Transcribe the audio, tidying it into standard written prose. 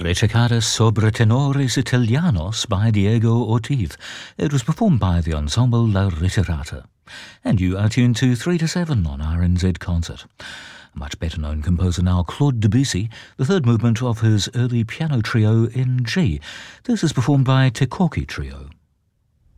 Recitata sobre tenores italianos by Diego Ortiz. It was performed by the ensemble La Ritirata. And you are tuned to 3 to 7 on RNZ Concert. A much better known composer now, Claude Debussy, the third movement of his early piano trio in G. This is performed by Te Koki Trio.